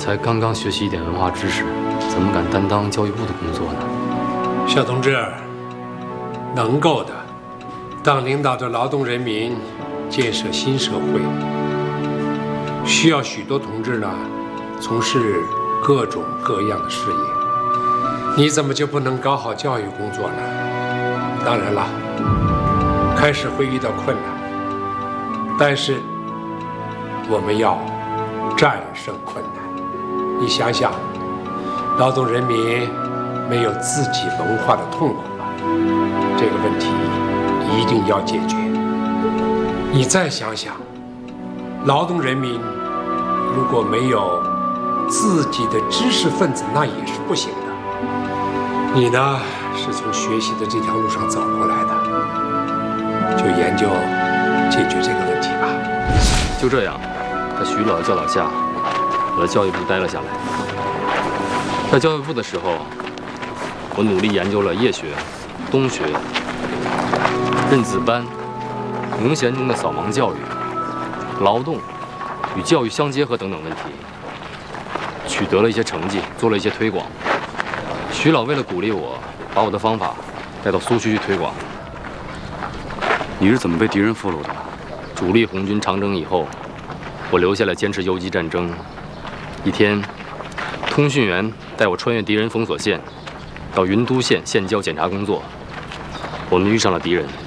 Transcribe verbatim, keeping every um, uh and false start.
才刚刚学习一点文化知识，怎么敢担当教育部的工作呢？ 小同志，能够的，当领导着劳动人民建设新社会，需要许多同志呢从事各种各样的事业。你怎么就不能搞好教育工作呢？当然了，开始会遇到困难，但是我们要战胜困难。你想想，劳动人民没有自己文化的痛苦吧？这个问题一定要解决。你再想想，劳动人民如果没有自己的知识分子，那也是不行的。你呢，是从学习的这条路上走过来的，就研究解决这个问题吧。 就这样，在徐老的教导下，我在教育部待了下来。在教育部的时候，我努力研究了叶学、东学、认字班、农闲中的扫盲教育、劳动与教育相结合等等问题，取得了一些成绩，做了一些推广。徐老为了鼓励我，把我的方法带到苏区去推广。 你是怎么被敌人俘虏的？ 主力红军长征以后，我留下来坚持游击战争。一天，通讯员带我穿越敌人封锁线，到云都县县郊检查工作。我们遇上了敌人，